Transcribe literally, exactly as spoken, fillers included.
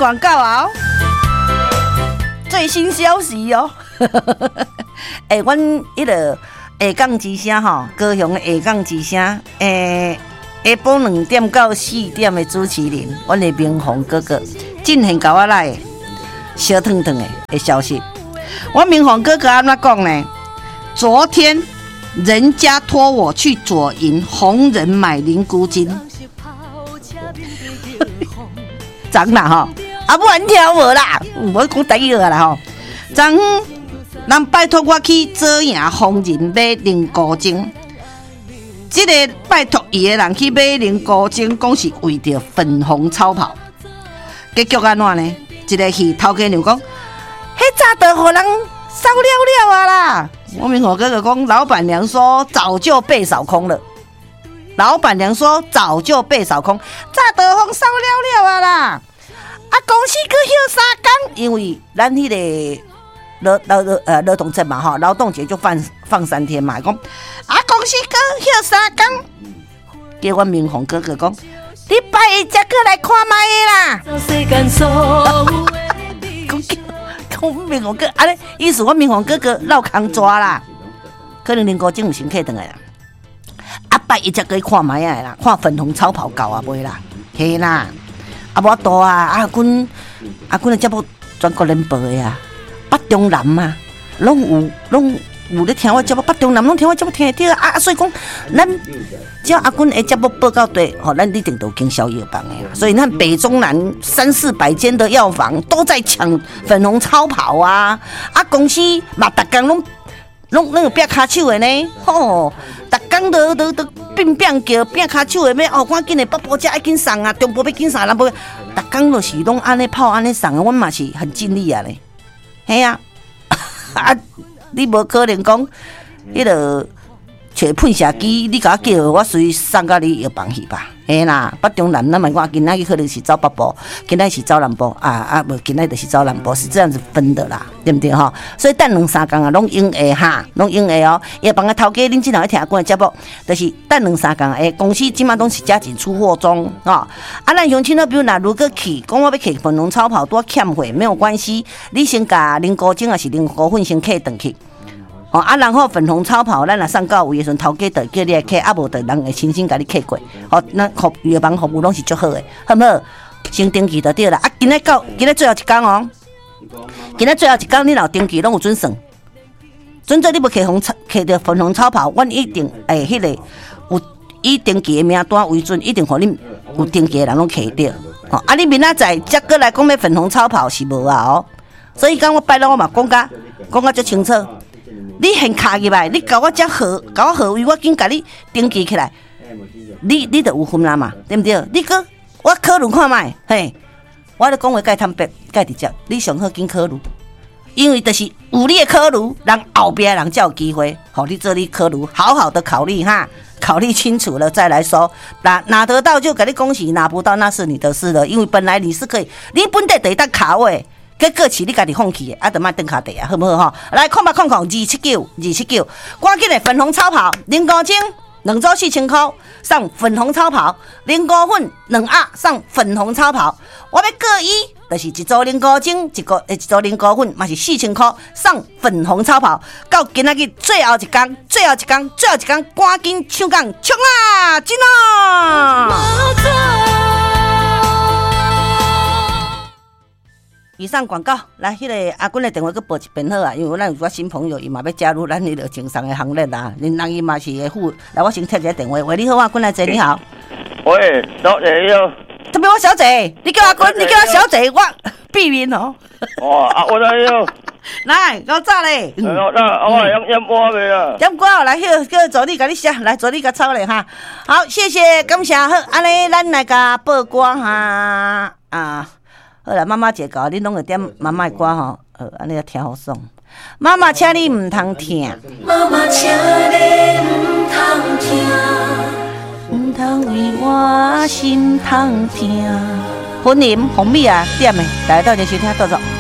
广告啊、哦！最新消息哦，诶，阮迄个下港之声吼，高雄的下港之声，诶，下晡两点到四点的主持人，阮的明宏哥哥，进行甲我来小腾腾的的消息。我明宏哥哥安怎讲呢？昨天人家托我去左营红人买灵菇精，长啦吼。啊，不然听无啦，我讲台语啦吼。昨昏人拜托我去左营红人买灵菇精，这个拜托伊的人去买灵菇精，讲是为着粉红超跑。结局安怎呢？一个戏头家娘讲，迄早就互人烧了了啊啦！我明我哥哥讲，老板娘说早就被扫空了。老板娘说早就被扫空，早就互烧了了啊啦！啊，公司去休三天，因为咱迄个劳劳呃劳动节嘛吼，劳动节就放放三天嘛。讲啊，公司去休三天，叫我明宏哥哥讲，礼拜一才过来看卖啦。讲讲明宏哥，啊咧，意思我明宏哥哥绕空抓啦，可能灵菇精有先客转来啦。啊，拜一才过来看卖啊啦，看粉红超跑搞啊袂啦，嘿啦。啊，无多啊！阿君，阿君的节目全国联播的啊，北中南嘛，拢有拢有咧听我节目，北中南拢听我节目听会到啊！所以讲，咱只要阿君的节目报告对，吼、哦，咱一定都经销药房的啊。所以咱北中南三四百间的药房都在抢粉红超跑啊！啊，公司嘛，逐工拢拢拢有拼骹手的呢，吼、哦，逐工都都都。并并叫拼骹手的要哦，赶紧的，北部这要紧送啊，中部要紧送，南部，逐工就是拢安尼跑安尼送啊，阮嘛是很尽力啊咧，嘿啊，啊，你无可能讲，迄个找喷射机，你甲我叫，我随送到你药房去吧，嘿啦，北中南咱嘛讲，今仔日可能是走北部，今仔是走南部，啊啊，无今仔就是走南部，是这样子分的啦，对不对吼？所以等两三工啊，拢用会哈，拢用会哦。药房的头家，恁即两个听过节目，就是等两三工诶，公司即马拢是加紧出货中哦。啊，咱乡亲呢，比如若如果去，讲我要去粉红超跑多欠货，没有关系，你先甲灵菇精还是灵菇粉先客转去。哦，啊，然后粉红超跑，咱若送到位的时阵，头家就叫你来客，啊无就人会亲身甲你客过。哦，咱服药房服务拢是足好的，好唔好？先登记就对了。啊，今日到今日最后一天哦，今日最后一天，你若登记拢有准算。准做你要客红客着粉红超跑，阮一定诶，迄、那个有已登记的名单为准，一定互恁有登记的人拢客着。哦，啊，你明仔载再过来讲要粉红超跑是无啊？哦，所以讲我拜六我嘛讲甲讲甲足清楚。你现卡入来，你甲我只号，甲我号位，我紧甲你登记起来。你你就有分啦嘛，对不对？你搁我考虑看卖，嘿，我咧讲话介坦白，介直接，你上好紧考虑，因为就是有你的考虑，人后边人才有机会，好，你做你考虑，好好的考虑哈，考虑清楚了再来说。拿拿得到就给你恭喜，拿不到那是你的事了，因为本来你是可以，你本地得当卡位。结果是你家己放弃的，啊，就莫登卡地啊，好不好吼？来，看吧，看看，二七九，二七九，赶紧的粉红超跑，灵菇精两组四千块，送粉红超跑，灵菇粉两盒送粉红超跑，我要各一，就是一组灵菇精，一个一组灵菇粉，嘛是四千块，送粉红超跑。到今仔日最后一天，最后一天，最后一天，赶紧抢讲冲啊，进啊！以上广告来，迄、那个阿君的电话佮报一遍好啊，因为咱有个新朋友，伊嘛要加入咱迄个情商的行列啦。恁人伊嘛是会付，来我先贴一个电话。喂，你好，阿君来姐，你好。 喂，小姐你好。 这边我小姐，你叫阿君，你叫我小姐，我避免哦。 哦，阿君你好。 来，我早咧。 那那我饮饮歌未啊？ 饮歌来，迄个助理甲你写，来助理甲抄咧哈。好，谢谢，感谢好，安尼咱来甲报歌哈啊。好啦，妈妈节搞，你拢会点妈妈的歌吼，呃，安尼要听好爽。妈妈，请你唔通听。妈妈，请你唔通听，唔通为我心痛听。婚姻红米啊，点的，大家到这收听，到走。